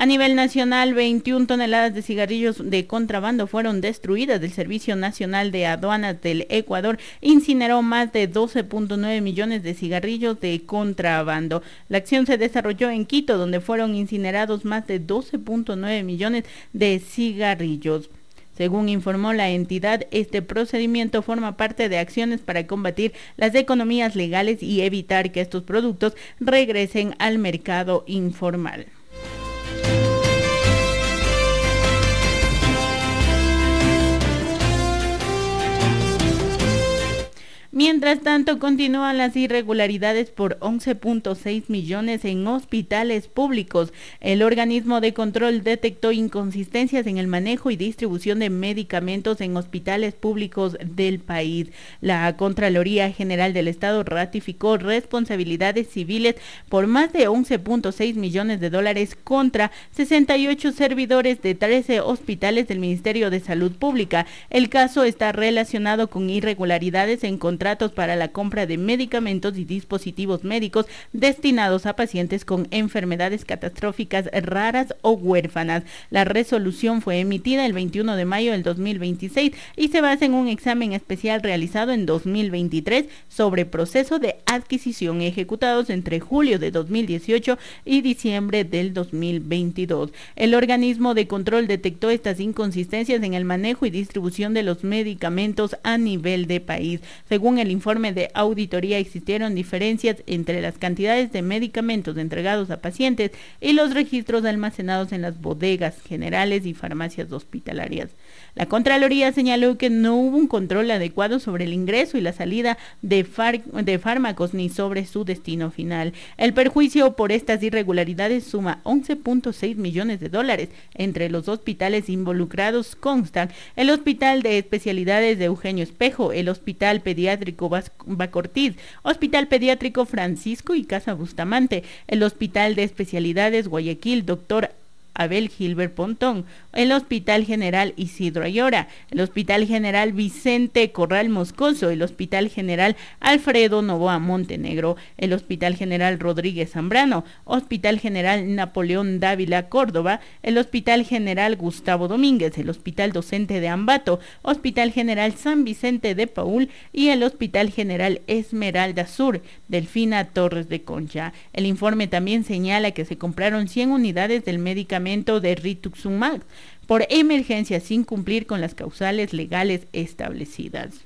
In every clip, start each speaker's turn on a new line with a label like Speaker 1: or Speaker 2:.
Speaker 1: A nivel nacional, 21 toneladas de cigarrillos de contrabando fueron destruidas. El Servicio Nacional de Aduanas del Ecuador incineró más de 12.9 millones de cigarrillos de contrabando. La acción se desarrolló en Quito, donde fueron incinerados más de 12.9 millones de cigarrillos. Según informó la entidad, este procedimiento forma parte de acciones para combatir las economías legales y evitar que estos productos regresen al mercado informal. Mientras tanto, continúan las irregularidades por 11.6 millones en hospitales públicos. El organismo de control detectó inconsistencias en el manejo y distribución de medicamentos en hospitales públicos del país. La Contraloría General del Estado ratificó responsabilidades civiles por más de 11.6 millones de dólares contra 68 servidores de 13 hospitales del Ministerio de Salud Pública. El caso está relacionado con irregularidades en contratos para la compra de medicamentos y dispositivos médicos destinados a pacientes con enfermedades catastróficas raras o huérfanas. La resolución fue emitida el 21 de mayo del 2026 y se basa en un examen especial realizado en 2023 sobre proceso de adquisición ejecutados entre julio de 2018 y diciembre del 2022. El organismo de control detectó estas inconsistencias en el manejo y distribución de los medicamentos a nivel de país. Según el informe de auditoría, existieron diferencias entre las cantidades de medicamentos entregados a pacientes y los registros almacenados en las bodegas generales y farmacias hospitalarias. La Contraloría señaló que no hubo un control adecuado sobre el ingreso y la salida de fármacos ni sobre su destino final. El perjuicio por estas irregularidades suma 11.6 millones de dólares. Entre los hospitales involucrados constan el Hospital de Especialidades de Eugenio Espejo, el Hospital Pediátrico Bacortiz, Hospital Pediátrico Francisco y Casa Bustamante, el Hospital de Especialidades Guayaquil, Dr. Abel Gilbert Pontón, el Hospital General Isidro Ayora, el Hospital General Vicente Corral Moscoso, el Hospital General Alfredo Novoa Montenegro, el Hospital General Rodríguez Zambrano, Hospital General Napoleón Dávila Córdoba, el Hospital General Gustavo Domínguez, el Hospital Docente de Ambato, Hospital General San Vicente de Paúl y el Hospital General Esmeralda Sur, Delfina Torres de Concha. El informe también señala que se compraron 100 unidades del medicamento de Rituximab por emergencia sin cumplir con las causales legales establecidas.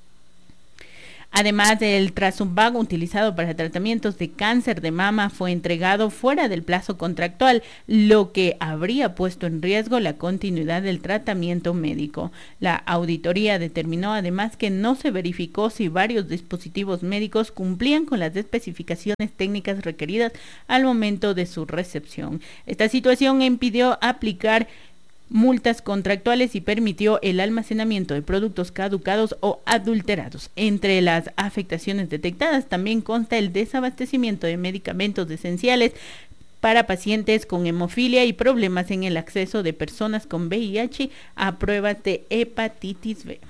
Speaker 1: Además, el Trasumab utilizado para tratamientos de cáncer de mama fue entregado fuera del plazo contractual, lo que habría puesto en riesgo la continuidad del tratamiento médico. La auditoría determinó además que no se verificó si varios dispositivos médicos cumplían con las especificaciones técnicas requeridas al momento de su recepción. Esta situación impidió aplicar multas contractuales y permitió el almacenamiento de productos caducados o adulterados. Entre las afectaciones detectadas también consta el desabastecimiento de medicamentos esenciales para pacientes con hemofilia y problemas en el acceso de personas con VIH a pruebas de hepatitis B.